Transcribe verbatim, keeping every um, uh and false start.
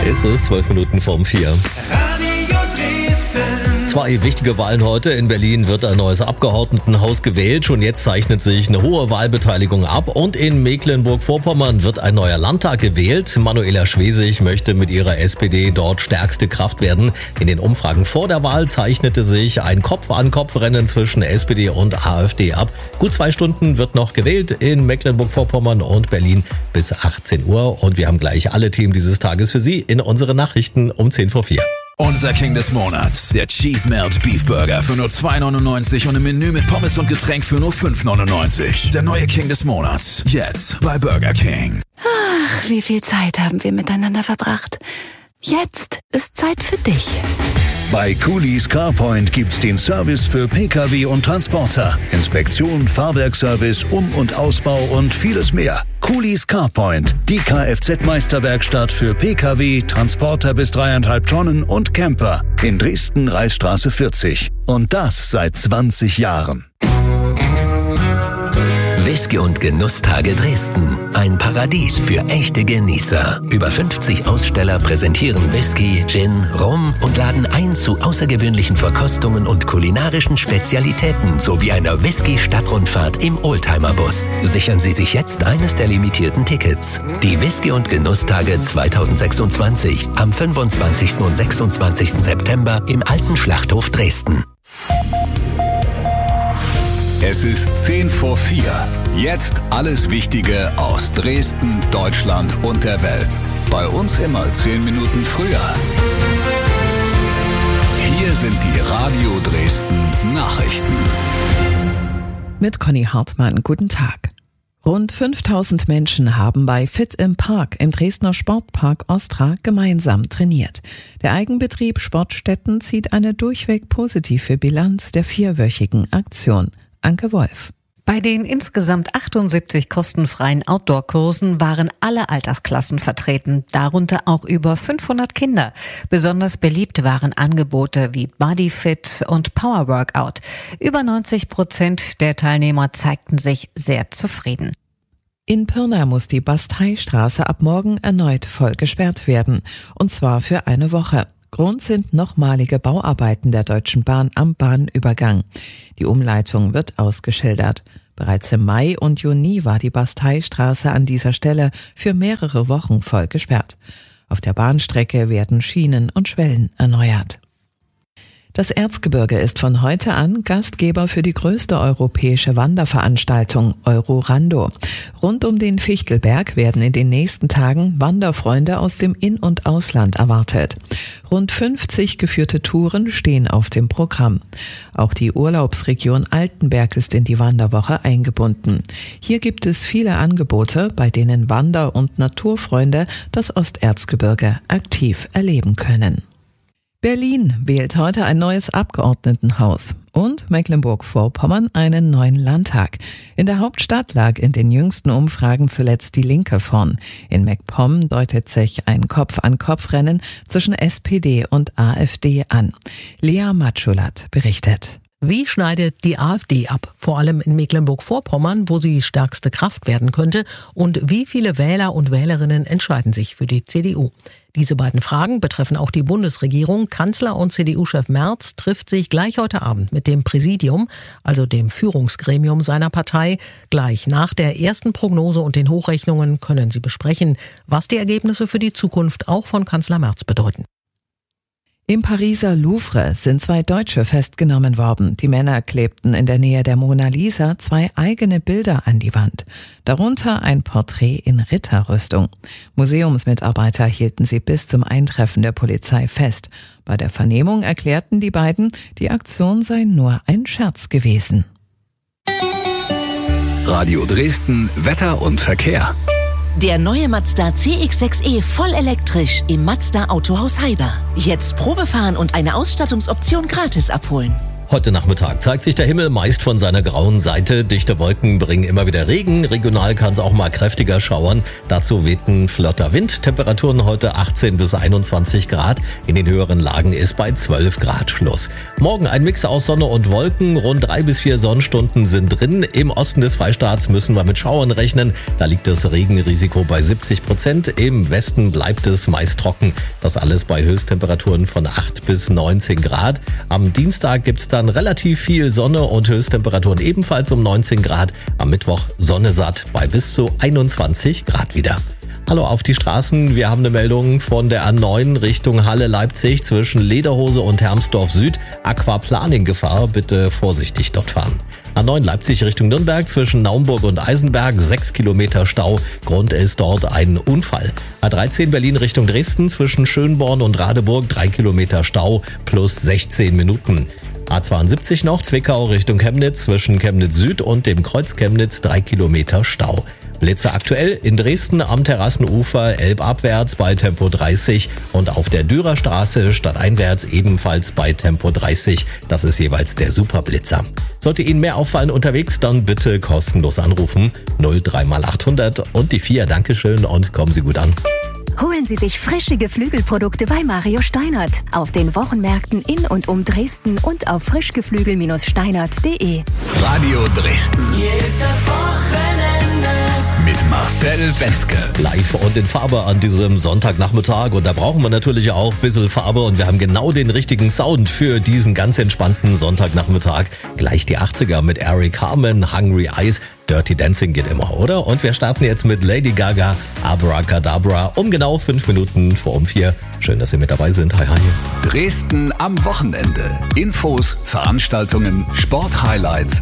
Es ist zwölf Minuten vorm vier. Zwei wichtige Wahlen heute. In Berlin wird ein neues Abgeordnetenhaus gewählt. Schon jetzt zeichnet sich eine hohe Wahlbeteiligung ab. Und in Mecklenburg-Vorpommern wird ein neuer Landtag gewählt. Manuela Schwesig möchte mit ihrer S P D dort stärkste Kraft werden. In den Umfragen vor der Wahl zeichnete sich ein Kopf-an-Kopf-Rennen zwischen S P D und AfD ab. Gut zwei Stunden wird noch gewählt in Mecklenburg-Vorpommern und Berlin bis achtzehn Uhr. Und wir haben gleich alle Themen dieses Tages für Sie in unseren Nachrichten um zehn vor vier. Unser King des Monats, der Cheese Melt Beef Burger für nur zwei neunundneunzig und ein Menü mit Pommes und Getränk für nur fünf neunundneunzig. Der neue King des Monats, jetzt bei Burger King. Ach, wie viel Zeit haben wir miteinander verbracht. Jetzt ist Zeit für dich. Bei Coolies CarPoint gibt's den Service für Pkw und Transporter. Inspektion, Fahrwerkservice, Um- und Ausbau und vieles mehr. Coolies CarPoint, die Kfz-Meisterwerkstatt für Pkw, Transporter bis dreieinhalb Tonnen und Camper. In Dresden, Reichsstraße vierzig. Und das seit zwanzig Jahren. Whisky und Genusstage Dresden. Ein Paradies für echte Genießer. Über fünfzig Aussteller präsentieren Whisky, Gin, Rum und laden ein zu außergewöhnlichen Verkostungen und kulinarischen Spezialitäten sowie einer Whisky-Stadtrundfahrt im Oldtimer-Bus. Sichern Sie sich jetzt eines der limitierten Tickets. Die Whisky und Genusstage zweitausendsechsundzwanzig am fünfundzwanzigsten und sechsundzwanzigsten September im Alten Schlachthof Dresden. Es ist zehn vor vier. Jetzt alles Wichtige aus Dresden, Deutschland und der Welt. Bei uns immer zehn Minuten früher. Hier sind die Radio Dresden Nachrichten. Mit Conny Hartmann, guten Tag. Rund fünftausend Menschen haben bei Fit im Park im Dresdner Sportpark Ostra gemeinsam trainiert. Der Eigenbetrieb Sportstätten zieht eine durchweg positive Bilanz der vierwöchigen Aktion. Anke Wolf. Bei den insgesamt achtundsiebzig kostenfreien Outdoor-Kursen waren alle Altersklassen vertreten, darunter auch über fünfhundert Kinder. Besonders beliebt waren Angebote wie Bodyfit und Power Workout. Über neunzig Prozent der Teilnehmer zeigten sich sehr zufrieden. In Pirna muss die Basteistraße ab morgen erneut voll gesperrt werden, und zwar für eine Woche. Grund sind nochmalige Bauarbeiten der Deutschen Bahn am Bahnübergang. Die Umleitung wird ausgeschildert. Bereits im Mai und Juni war die Basteistraße an dieser Stelle für mehrere Wochen voll gesperrt. Auf der Bahnstrecke werden Schienen und Schwellen erneuert. Das Erzgebirge ist von heute an Gastgeber für die größte europäische Wanderveranstaltung Eurorando. Rund um den Fichtelberg werden in den nächsten Tagen Wanderfreunde aus dem In- und Ausland erwartet. Rund fünfzig geführte Touren stehen auf dem Programm. Auch die Urlaubsregion Altenberg ist in die Wanderwoche eingebunden. Hier gibt es viele Angebote, bei denen Wander- und Naturfreunde das Osterzgebirge aktiv erleben können. Berlin wählt heute ein neues Abgeordnetenhaus und Mecklenburg-Vorpommern einen neuen Landtag. In der Hauptstadt lag in den jüngsten Umfragen zuletzt die Linke vorn. In MacPom deutet sich ein Kopf-an-Kopf-Rennen zwischen S P D und AfD an. Lea Matschulat berichtet. Wie schneidet die AfD ab? Vor allem in Mecklenburg-Vorpommern, wo sie stärkste Kraft werden könnte. Und wie viele Wähler und Wählerinnen entscheiden sich für die C D U? Diese beiden Fragen betreffen auch die Bundesregierung. Kanzler und C D U-Chef Merz trifft sich gleich heute Abend mit dem Präsidium, also dem Führungsgremium seiner Partei. Gleich nach der ersten Prognose und den Hochrechnungen können sie besprechen, was die Ergebnisse für die Zukunft auch von Kanzler Merz bedeuten. Im Pariser Louvre sind zwei Deutsche festgenommen worden. Die Männer klebten in der Nähe der Mona Lisa zwei eigene Bilder an die Wand. Darunter ein Porträt in Ritterrüstung. Museumsmitarbeiter hielten sie bis zum Eintreffen der Polizei fest. Bei der Vernehmung erklärten die beiden, die Aktion sei nur ein Scherz gewesen. Radio Dresden, Wetter und Verkehr. Der neue Mazda C X sechs E voll elektrisch im Mazda Autohaus Heiber. Jetzt Probefahren und eine Ausstattungsoption gratis abholen. Heute Nachmittag zeigt sich der Himmel meist von seiner grauen Seite. Dichte Wolken bringen immer wieder Regen. Regional kann es auch mal kräftiger schauern. Dazu weht ein flotter Wind. Temperaturen heute achtzehn bis einundzwanzig Grad. In den höheren Lagen ist bei zwölf Grad Schluss. Morgen ein Mix aus Sonne und Wolken. Rund drei bis vier Sonnenstunden sind drin. Im Osten des Freistaats müssen wir mit Schauern rechnen. Da liegt das Regenrisiko bei siebzig Prozent. Im Westen bleibt es meist trocken. Das alles bei Höchsttemperaturen von acht bis neunzehn Grad. Am Dienstag gibt's dann relativ viel Sonne und Höchsttemperaturen ebenfalls um neunzehn Grad. Am Mittwoch Sonne satt bei bis zu einundzwanzig Grad wieder. Hallo auf die Straßen. Wir haben eine Meldung von der A neun Richtung Halle-Leipzig zwischen Lederhose und Hermsdorf Süd. Aquaplaning-Gefahr, bitte vorsichtig dort fahren. A neun Leipzig Richtung Nürnberg zwischen Naumburg und Eisenberg, sechs Kilometer Stau. Grund ist dort ein Unfall. A dreizehn Berlin Richtung Dresden zwischen Schönborn und Radeburg, drei Kilometer Stau plus sechzehn Minuten. A zweiundsiebzig noch, Zwickau Richtung Chemnitz zwischen Chemnitz Süd und dem Kreuz Chemnitz, drei Kilometer Stau. Blitze aktuell in Dresden am Terrassenufer elbabwärts bei Tempo dreißig und auf der Dürerstraße stadteinwärts ebenfalls bei Tempo dreißig. Das ist jeweils der Superblitzer. Sollte Ihnen mehr auffallen unterwegs, dann bitte kostenlos anrufen. null drei mal achthundert und die vier. Dankeschön und kommen Sie gut an. Holen Sie sich frische Geflügelprodukte bei Mario Steinert auf den Wochenmärkten in und um Dresden und auf frischgeflügel Steinert punkt de. Radio Dresden. Hier ist das Wochenende. Mit Marcel Wenzke. Live und in Farbe an diesem Sonntagnachmittag. Und da brauchen wir natürlich auch ein bisschen Farbe. Und wir haben genau den richtigen Sound für diesen ganz entspannten Sonntagnachmittag. Gleich die achtziger mit Eric Carmen, Hungry Eyes. Dirty Dancing geht immer, oder? Und wir starten jetzt mit Lady Gaga, Abracadabra, um genau fünf Minuten vor um vier. Schön, dass Sie mit dabei sind. Hi, hi. Dresden am Wochenende. Infos, Veranstaltungen, Sporthighlights